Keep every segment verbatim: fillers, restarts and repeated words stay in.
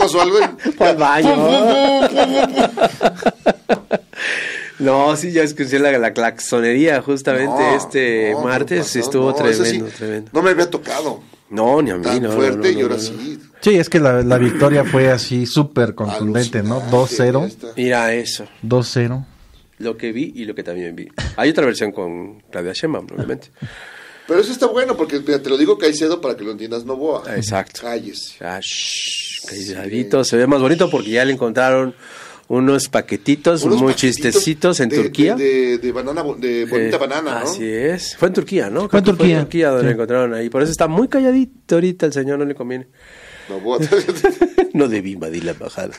mocos o algo. Fue al baño. No, sí, ya escuché la, la claxonería justamente no, este no, martes. Pasó, estuvo no, tremendo, sí, tremendo. No me había tocado. No, ni a mí. Tan no, fuerte no, no, y ahora no, no. sí. Sí, es que la, la victoria fue así súper contundente, ¿no? dos cero. Mira eso. dos cero. Lo que vi y lo que también vi. Hay otra versión con Claudia Sheinbaum, obviamente. Pero eso está bueno, porque mira, te lo digo Caicedo para que lo entiendas Novoa. Exacto. Calles. Ah, shh, calladito, se ve más bonito porque ya le encontraron unos paquetitos unos muy paquetitos chistecitos en de, Turquía. De, de, de banana, de bonita eh, banana, ¿no? Así es. Fue en Turquía, ¿no? Fue en Turquía. Fue en Turquía donde sí. le encontraron ahí. Por eso está muy calladito ahorita el señor, no le conviene. Novoa. No debí invadir la embajada.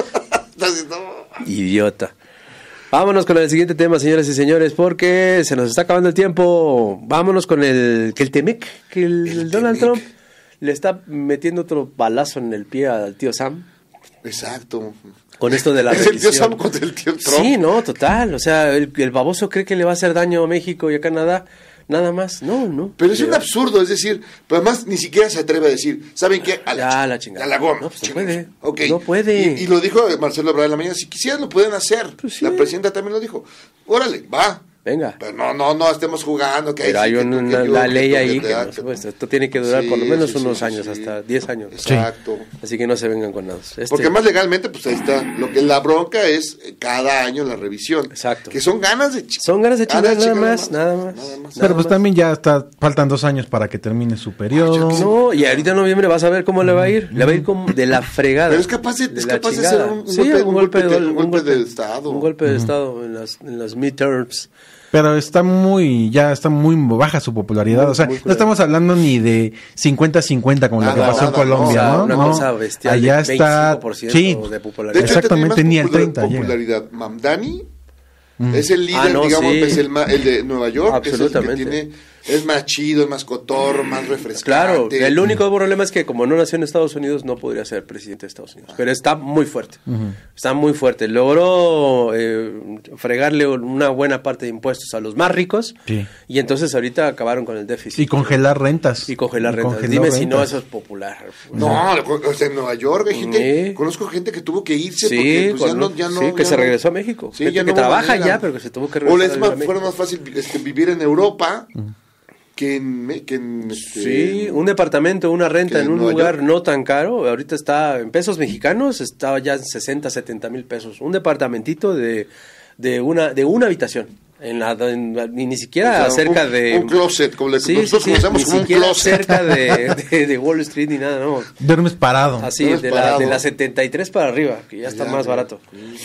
Idiota. Vámonos con el siguiente tema, señoras y señores, porque se nos está acabando el tiempo. Vámonos con el que el Temec, que el, el Donald Trump le está metiendo otro balazo en el pie al tío Sam. Exacto. Con esto de la ¿Es el tío Sam contra el tío Trump? Sí, no, total. O sea, el, el baboso cree que le va a hacer daño a México y a Canadá. Nada más, no, no. Pero es un absurdo, es decir, pero además ni siquiera se atreve a decir, ¿saben qué? A la, ya, la chingada. A la goma. No, pues no puede. Okay. No puede. Y, y lo dijo Marcelo Ebrard en la mañana, si quisieran lo pueden hacer. Pues sí. La presidenta también lo dijo. Órale, va. Venga. Pero no, no, no estemos jugando. Que pero hay, hay una, que, que yo, la ley que ahí que que, por supuesto, esto tiene que durar sí, por lo menos sí, unos sí, años, sí. hasta diez años. Exacto. Así que no se vengan con nada. Este... Porque más legalmente, pues ahí está. Lo que la bronca es cada año la revisión. Exacto. Que son ganas de Son ganas de chingar, nada, más, nada más, nada más. Pero pues también ya está, faltan dos años para que termine su periodo. Ay, no, y ahorita en noviembre vas a ver cómo le va a ir. Le va a ir como de la fregada. Pero es capaz de, de, es capaz de hacer un, un, sí, golpe, un, golpe, de, un, golpe, golpe de Estado. Un golpe de uh-huh. Estado en las, en las midterms. Pero está muy, ya está muy baja su popularidad. Muy, o sea, no estamos hablando ni de cincuenta cincuenta como nada, lo que pasó nada, en Colombia, ¿no? Una no, cosa bestial. Allá está, sí, de popularidad. De hecho, exactamente ni el treinta. Popularidad. Mamdani mm. es el líder, ah, no, digamos, sí. es el, el de Nueva York. Absolutamente. Es el que tiene, es más chido, es más cotorro, más refrescante. Claro, el único problema es que como no nació en Estados Unidos, no podría ser presidente de Estados Unidos. Pero está muy fuerte, uh-huh. está muy fuerte. Logró eh, fregarle una buena parte de impuestos a los más ricos sí. y entonces ahorita acabaron con el déficit. Y congelar rentas. Y congelar y rentas. Dime rentas. Si no, eso es popular. No, o sea, en Nueva York hay gente, sí. conozco gente que tuvo que irse sí, porque pues, ya con, no, ya no. Sí, que ya se no. regresó a México. Sí, gente ya que no trabaja ya, pero que se tuvo que regresar. O les más, fuera más fácil este, vivir en Europa. Uh-huh. Que en, que en este, sí, un departamento, una renta en un Nueva lugar York. No tan caro, ahorita está en pesos mexicanos, está ya en sesenta, setenta mil pesos, un departamentito de, de una de una habitación, en la, en, ni, ni siquiera o sea, cerca un, de... Un closet, como le sí, nosotros sí, conocemos ni como un siquiera closet. cerca de, de, de Wall Street ni nada, no. Duermes parado. Así, Duermes de, parado. La, de la setenta y tres para arriba, que ya está ya, más barato. Sí.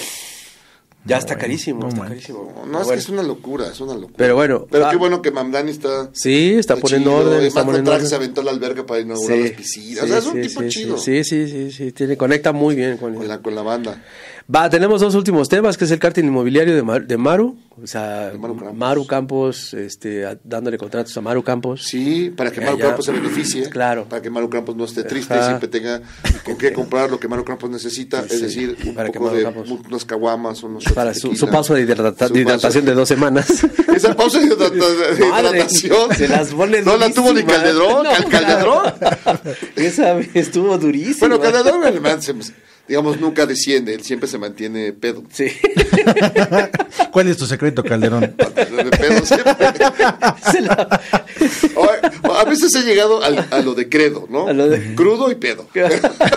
Ya no, está bueno, carísimo, no, está man. carísimo. No, no es bueno. que es una locura, es una locura. Pero bueno. Pero va. qué bueno que Mamdani está... Sí, está, está poniendo chido, orden. Está poniendo orden. Se aventó la alberca para inaugurar sí, las piscinas. Sí, o sea, es un sí, tipo sí, chido. Sí, sí, sí, sí, tiene, conecta muy bien con, con, la, con la banda. Va, tenemos dos últimos temas, que es el cártel inmobiliario de, Mar, de Maru, o sea, Maru Campos, Maru Campos este, a, dándole contratos a Maru Campos. Sí, para que Maru allá, Campos se beneficie, claro. para que Maru Campos no esté triste Ajá. y siempre tenga con qué comprar lo que Maru Campos necesita, sí, es decir, un para poco de Campos, unos caguamas, unos para su, su pausa de, hidrata, de hidratación de dos semanas. Esa pausa de, hidrata, de hidratación, se las pone no la tuvo ni Calderón, no, Cal, Calderón. Esa estuvo durísima. Bueno, Calderón, digamos, nunca desciende, él siempre se mantiene pedo. Sí. ¿Cuál es tu secreto, Calderón? De pedo siempre. La... A veces he llegado al, a lo de credo, ¿no? A lo de... Crudo y pedo. Pero,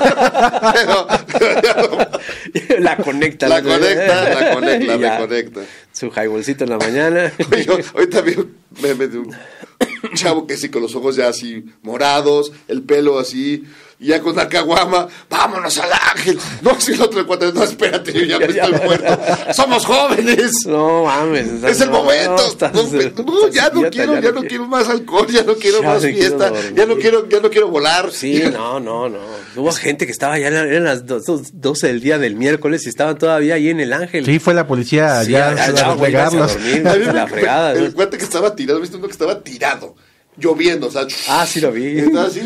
la conecta. La conecta, la conecta, la reconecta. Su highballcito en la mañana. Yo, hoy también me metí un chavo que sí, con los ojos ya así morados, el pelo así... Y ya con la caguama, vámonos al Ángel. No, si el otro cuatro, no, espérate, yo ya me estoy muerto. Somos jóvenes. No mames. Es el no, momento. No, estás, no, no ya no quiero, ya, ya no quiero. quiero más alcohol, ya no quiero ya más fiesta, quiero ya no quiero, ya no quiero volar. Sí, no, no, no. Hubo gente que estaba ya, eran las doce del día del miércoles y estaban todavía ahí en el Ángel. Sí, fue la policía sí, ya a regarlos. La fregada. El cuate que estaba tirado, ¿viste uno que estaba tirado? Lloviendo, o sea. Ah, sí lo vi. ¿Estaba así?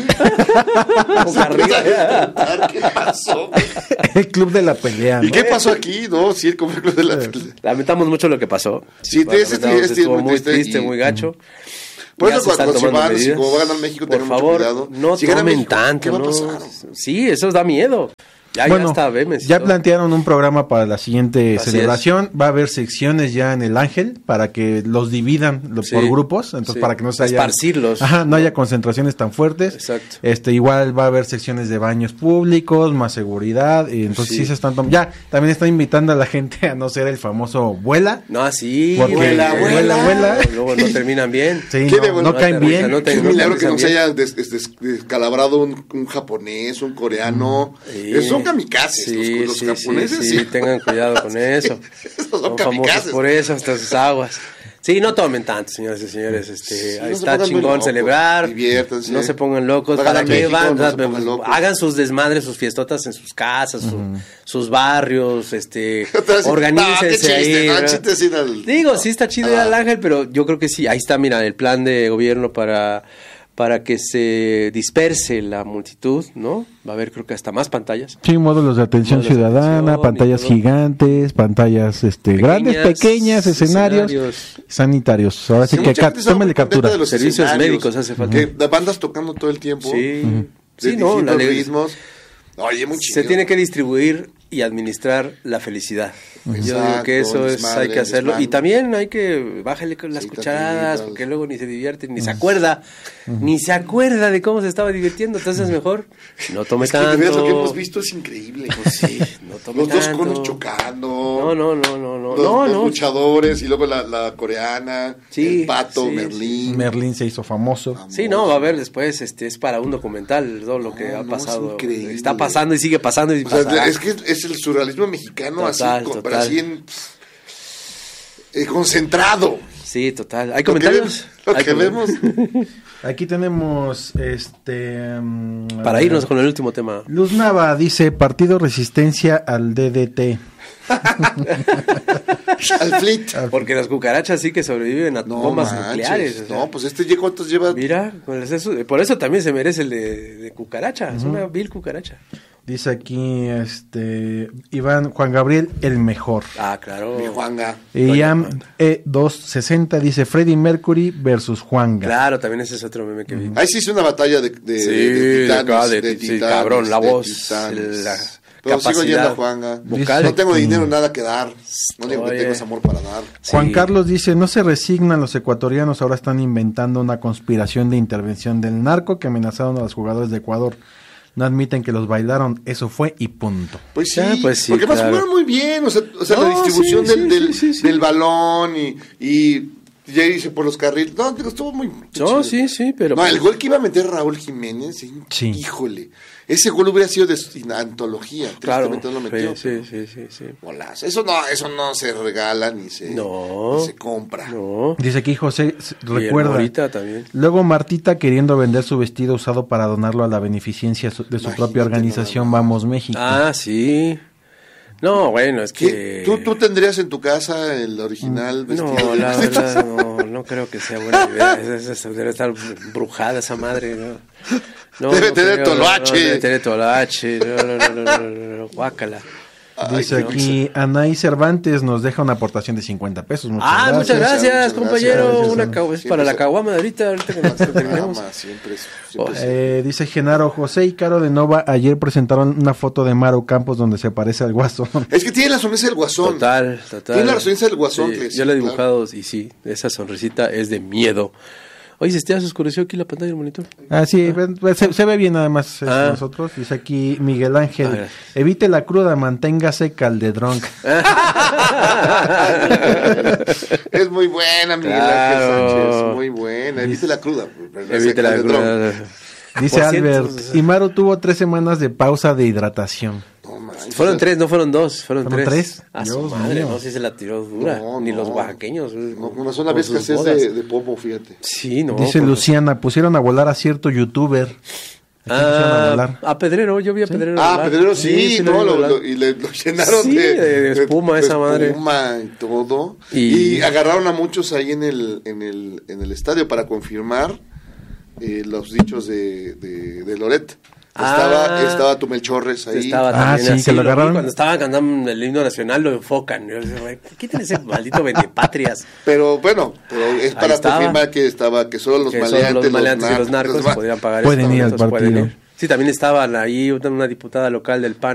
¿Qué pasó? El club de la pelea, ¿no? ¿Y qué pasó aquí? No, sí, el club de la pelea. Lamentamos mucho lo que pasó. Sí, sí es, es, estuvo muy triste, y... muy gacho. Por eso cuando se van, si como va a ganar México, por favor, mucho no si tomen México, tanto, ¿no? Sí, eso da miedo. Ya, bueno, ya está, Bemes. ya ¿no? plantearon un programa para la siguiente Así celebración. Va a haber secciones ya en el Ángel para que los dividan lo- Sí, por grupos, entonces sí. para que no se haya Esparcirlos. Ajá, no haya concentraciones tan fuertes. Exacto. Este, igual va a haber secciones de baños públicos, más seguridad, y entonces sí, Sí. se están tom- ya también está invitando a la gente a no ser el famoso vuela. No, así. Porque vuela, vuela. vuela. Luego no terminan bien. Sí, ¿Quién de no, vuela? no caen No te bien. risa, no te- Qué milagro que no se también. haya des- des- des- descalabrado un, un japonés, un coreano. Sí. Esos son kamikazes. Sí, los, los sí, japoneses. sí, sí, tengan cuidado con eso. Esos son Son famosos kamikazes. por eso, hasta sus aguas. Sí, no tomen tanto, señoras y señores. Este, Sí, ahí no se está pongan muy chingón locos, celebrar. diviértanse. No se pongan locos. Hagan ¿Para a qué México, van? no se pongan locos. Hagan sus desmadres, sus fiestotas en sus casas, su- sus barrios, este, Otra vez, organícense no, qué chiste, ahí. no, ¿verdad? chiste sin al- Digo, sí está chido ir Ah. al Ángel, pero yo creo que sí. Ahí está, mira, el plan de gobierno para para que se disperse la multitud, ¿no? Va a haber, creo que hasta más pantallas. Sí, módulos de atención Módulos de ciudadana, atención y pantallas todo. gigantes, pantallas este grandes, pequeñas, escenarios, escenarios. sanitarios. Ahora sí, Sí, que mucha ca- gente está muy tómenle contenta captura. de los Servicios escenarios, médicos hace falta. Que de bandas tocando todo el tiempo. Sí, De sí, no, la distintos ley- ritmos. Oye, muy se chido. tiene que distribuir y administrar la felicidad. Yo digo Exacto, que eso el es, desmadre, hay que el hacerlo. Y desmadre. también hay que bájale con las Sí, cucharadas, tantito. porque luego ni se divierte, ni se acuerda, ni se acuerda de cómo se estaba divirtiendo. Entonces mejor no tome Es que de veras tanto. lo que hemos visto es increíble. Pues sí, no tome Los dos tanto. conos chocando. No, no, no, no, no, Los, no, los no. luchadores y luego la, la coreana, Sí, el pato, sí, Merlín. Merlín se hizo famoso. Sí, no, va a haber después, este, es para un documental todo lo que No, ha no, pasado. es increíble. Está pasando y sigue pasando y O sea, pasará. es que es el surrealismo mexicano Total, así, con- total. pero así en, eh, concentrado. Sí, total. ¿Hay Lo que comentarios? vemos- Lo Hay que comentarios. vemos. Aquí tenemos este mm, Para irnos con el último tema. Luz Nava dice Partido Resistencia al D D T. Al flit. Porque las cucarachas sí que sobreviven a No bombas manches. nucleares. o sea. No, pues este ya cuántos lleva. Mira, pues eso- por eso también se merece el de, de cucaracha. Es una vil cucaracha. Dice aquí este Iván Juan Gabriel el mejor. Ah, claro. Mi Juanga. Y Iam E doscientos sesenta dice Freddie Mercury versus Juanga. Claro, también ese es otro meme que vi. Ahí sí es una batalla de, de, Sí, de, de titanes. de acá, de- de sí, titanes, cabrón, la de voz, titanes. la Pero sigo capacidad yendo a Juanga. vocal. No tengo dinero, nada que dar. No digo que Oye. tengo ese amor para dar. Juan Sí. Carlos dice, no se resignan los ecuatorianos, ahora están inventando una conspiración de intervención del narco que amenazaron a los jugadores de Ecuador. No admiten que los bailaron, eso fue y punto. Pues sí, Ah, pues sí, porque más claro. jugaron muy bien, o sea, o sea la No, distribución sí, del, sí, del, sí, sí, sí. del balón y, y ya hice por los carriles. No, digo, estuvo muy No, chido. sí, sí, pero... No, el gol que iba a meter Raúl Jiménez, sí, Sí. híjole, ese gol hubiera sido de su- antología. Claro, Tristemente no lo metió. sí, sí, sí, sí. Golazo. Eso no, eso no se regala ni se, No. ni se compra. No. Dice aquí José, s- Y el recuerda. Morita también. Luego Martita queriendo vender su vestido usado para donarlo a la beneficencia su- de su Imagínate propia organización nada más. Vamos México. Ah, sí. No, bueno, es ¿Qué? que... ¿Tú, ¿Tú tendrías en tu casa el original vestido? No, de- la verdad, no, no creo que sea buena idea. Es- es- debe estar brujada esa madre, ¿no? No, Debe no tener creo, no, toloache. no, debe tener toloache. No, no, no, no, no, no, no, guácala. Dice Ay, aquí Anaí Cervantes nos deja una aportación de cincuenta pesos. Muchas Ah, gracias. muchas gracias, Muchas compañero. gracias. Una cagua- es Siempre para la se- caguama de ahorita, ahorita que nos terminemos. Drama, siempre es- siempre es- Eh, dice Genaro, José y Caro de Nova ayer presentaron una foto de Maru Campos donde se parece al Guasón. Es que tiene la sonrisa del guasón. Total, total. Tiene la sonrisa del guasón. Sí, que sí, yo la he claro. dibujado y sí, esa sonrisita es de miedo. Oye, ¿se te oscureció aquí la pantalla del monitor? Ah, sí, ve- se, se ve bien nada más este, Ah. nosotros. Dice aquí Miguel Ángel, Ah, gracias. evite la cruda, manténgase caldedrón. Es muy buena, Miguel Claro. Ángel Sánchez. Muy buena. Evite la cruda. Evite la Calderón. cruda. Dice Por ciento, Albert, o sea. y Maru tuvo tres semanas de pausa de hidratación. No, manches. Fueron tres, no fueron dos, fueron, ¿Fueron tres. tres? A su Dios madre, mío. no sé si se la tiró dura, No, ni no. los oaxaqueños. No, con razón por había sus escasez bodas. de, de popo, fíjate. Sí, no. Dice por- Luciana, pusieron a volar a cierto youtuber. ¿A quién pusieron a Ah, volar? a Pedrero, yo vi a Pedrero. Ah, volar. Pedrero sí, lo no, vi lo, volar. lo- y le lo llenaron Sí, de, de espuma esa madre. espuma y todo. Y- Y, agarraron a muchos ahí en el, en el, en el estadio para confirmar eh, los dichos de, de, de Loret. Estaba, Ah. estaba Tumelchorres ahí. Estaba Ah, también sí, así, que lo vi agarraron. Cuando estaban cantando el himno nacional lo enfocan. Yo decía, güey, quiten ese maldito vendepatrias. Pero bueno, pero es Ahí para estaba. confirmar que estaba, que solo los Que solo maleantes, los maleantes y los nar- narcos ma- podían pagar Pueden esto, ir al entonces pueden partido. ir. Sí, también estaban ahí una, una diputada local del P A N